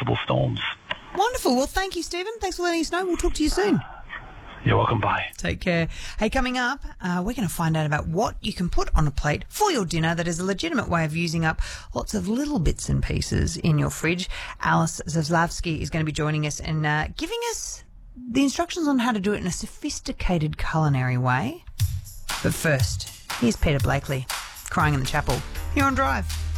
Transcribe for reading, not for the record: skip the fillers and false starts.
possible storms. Wonderful. Well, thank you, Stephen. Thanks for letting us know. We'll talk to you soon. You're welcome. Bye. Take care. Hey, coming up, we're going to find out about what you can put on a plate for your dinner that is a legitimate way of using up lots of little bits and pieces in your fridge. Alice Zaslavsky is going to be joining us and giving us the instructions on how to do it in a sophisticated culinary way. But first, here's Peter Blakely, Crying in the Chapel, here on Drive.